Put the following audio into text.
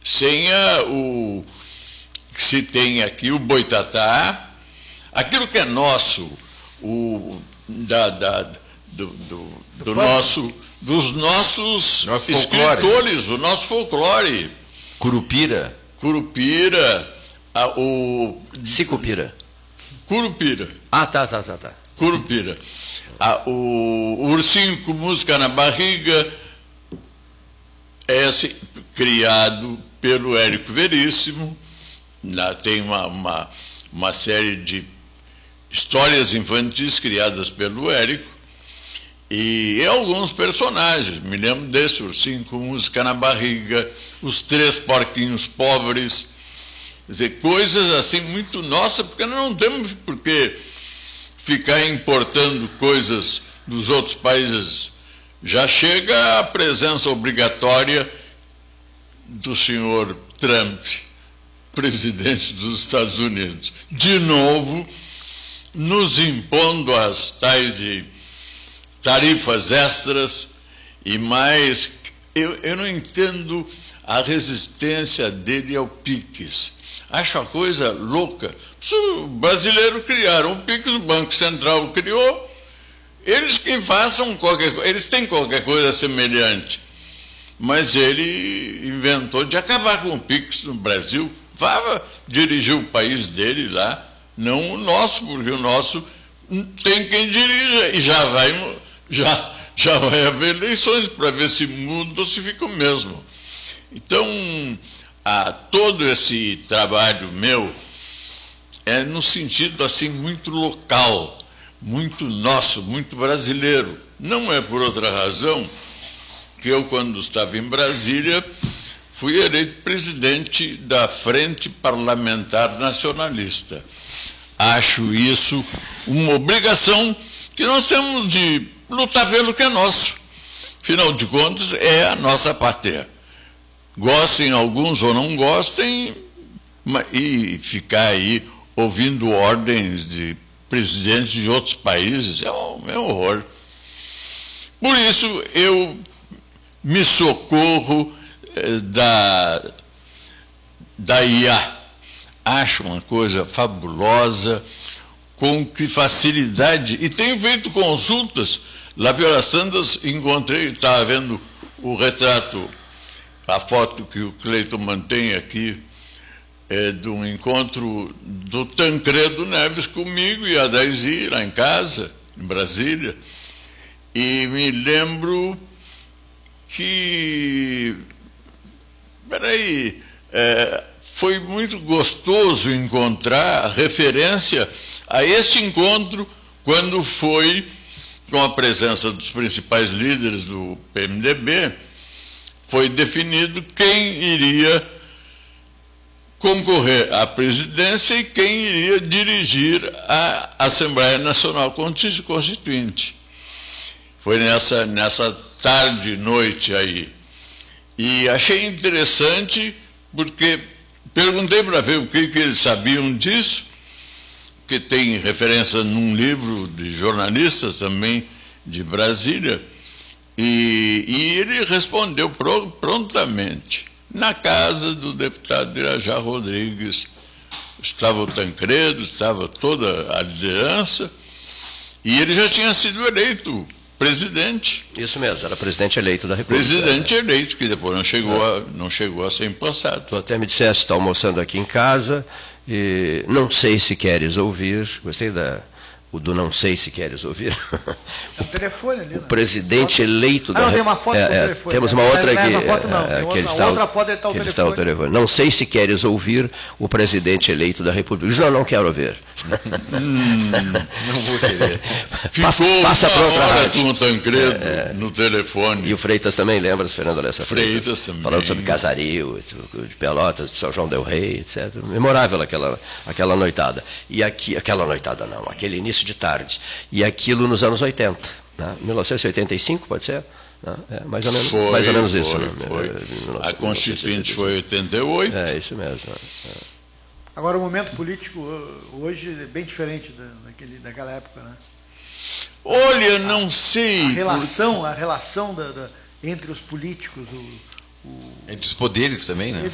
sem o que se tem aqui, o boitatá, aquilo que é nosso, dos nossos escritores, o nosso folclore. Curupira. Sicupira. Curupira. Ah, tá. Curupira. O ursinho com música na barriga é criado pelo Érico Veríssimo. Tem uma série de histórias infantis criadas pelo Érico e alguns personagens. Me lembro desse ursinho com música na barriga, os três porquinhos pobres. Quer dizer, coisas assim muito nossas, porque nós não temos por que ficar importando coisas dos outros países. Já chega a presença obrigatória do senhor Trump, presidente dos Estados Unidos, de novo nos impondo as tais de tarifas extras e mais. Eu não entendo a resistência dele ao PIX. Acho a coisa louca. O brasileiro criaram o PIX, o Banco Central criou, eles que façam qualquer coisa, eles têm qualquer coisa semelhante, mas ele inventou de acabar com o PIX no Brasil. Vá dirigir o país dele lá, não o nosso, porque o nosso tem quem dirija e já vai haver eleições para ver se muda ou se fica o mesmo. Então, todo esse trabalho meu é no sentido assim muito local, muito nosso, muito brasileiro. Não é por outra razão que eu, quando estava em Brasília, fui eleito presidente da Frente Parlamentar Nacionalista. Acho isso uma obrigação que nós temos de lutar pelo que é nosso. Afinal de contas, é a nossa pátria. Gostem alguns ou não gostem, e ficar aí ouvindo ordens de presidentes de outros países é um horror. Por isso, eu me socorro da IA. Acho uma coisa fabulosa, com que facilidade, e tenho feito consultas. Lá pelas tantas encontrei, estava vendo o retrato, a foto que o Cleiton mantém aqui, de um encontro do Tancredo Neves comigo e a Daisy lá em casa, em Brasília, e me lembro que foi muito gostoso encontrar referência a este encontro quando foi, com a presença dos principais líderes do PMDB, foi definido quem iria concorrer à presidência e quem iria dirigir a Assembleia Nacional Constituinte. Foi nessa tarde, noite aí. E achei interessante, porque perguntei para ver o que eles sabiam disso, que tem referência num livro de jornalistas também de Brasília, e ele respondeu prontamente. Na casa do deputado Irajá Rodrigues estava o Tancredo, estava toda a liderança, e ele já tinha sido eleito presidente. Isso mesmo, era presidente eleito da República. Presidente eleito, que depois não chegou a ser empossado. Tu até me disseste, está almoçando aqui em casa, e não sei se queres ouvir, gostei do não sei se queres ouvir. É o telefone ali, né? O presidente eleito da República. Tem uma foto do telefone. Temos uma outra aqui. Outra foto está o telefone. Não sei se queres ouvir o presidente eleito da República. Não quero ouvir. Não vou querer. Passa para outra hora rádio. com o Tancredo no telefone. E o Freitas também, lembra-se, Fernando Alessa Freitas também. Falando sobre Casario, de Pelotas, de São João del Rei, etc. Memorável aquela noitada. E aquela noitada não, aquele início de tarde. E aquilo nos anos 80. Né? 1985, pode ser? Mais ou menos isso. Foi. A Constituinte foi em 88. É, isso mesmo. Agora, o momento político hoje é bem diferente daquela época, né? Olha, não sei. A relação entre os políticos, entre os poderes também, né?